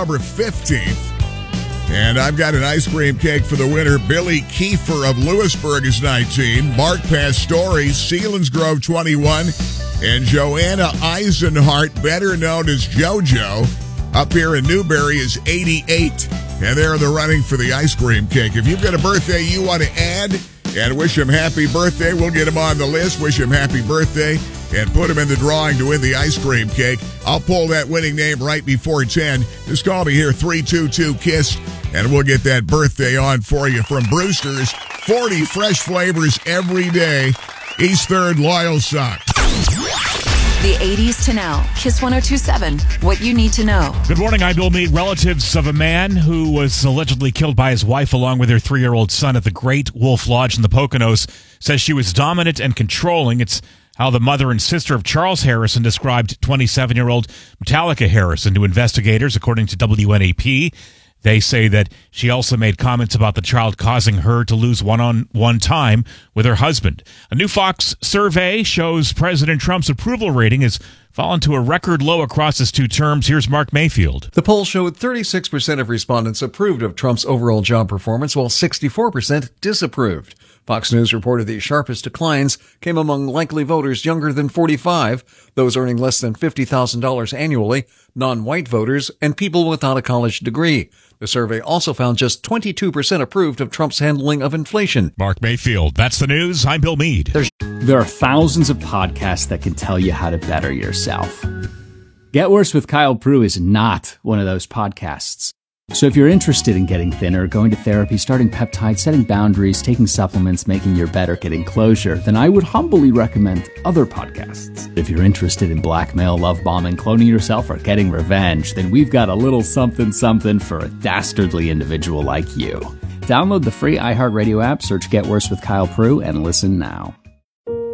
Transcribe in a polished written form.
October 15th. And I've got an ice cream cake for the winner. Billy Kiefer of Lewisburg is 19. Mark Pastore, Selinsgrove, 21. And Joanna Eisenhart, better known as JoJo, up here in Newberry, is 88. And they're in the running for the ice cream cake. If you've got a birthday you want to add and wish him happy birthday, we'll get him on the list. Wish him happy birthday and put him in the drawing to win the ice cream cake. I'll pull that winning name right before 10. Just call me here, 322-KISS, and we'll get that birthday on for you from Brewster's. 40 fresh flavors every day. East 3rd Loyal Sock. The 80s to now. KISS 102.7. What you need to know. Good morning. I'm Bill Meade. Relatives of a man who was allegedly killed by his wife along with their 3-year-old son at the Great Wolf Lodge in the Poconos says she was dominant and controlling. It's how the mother and sister of Charles Harrison described 27-year-old Metallica Harrison to investigators, according to WNAP. They say that she also made comments about the child causing her to lose one-on-one time with her husband. A new Fox survey shows President Trump's approval rating has fallen to a record low across his 2 terms. Here's Mark Mayfield. The poll showed 36% of respondents approved of Trump's overall job performance, while 64% disapproved. Fox News reported the sharpest declines came among likely voters younger than 45, those earning less than $50,000 annually, non-white voters, and people without a college degree. The survey also found just 22% approved of Trump's handling of inflation. Mark Mayfield. That's the news. I'm Bill Meade. There are thousands of podcasts that can tell you how to better yourself. Get Worse with Kyle Prue is not one of those podcasts. So if you're interested in getting thinner, going to therapy, starting peptides, setting boundaries, taking supplements, making your better, getting closure, then I would humbly recommend other podcasts. If you're interested in blackmail, love bombing, cloning yourself, or getting revenge, then we've got a little something something for a dastardly individual like you. Download the free iHeartRadio app, search Get Worse with Kyle Prue, and listen now.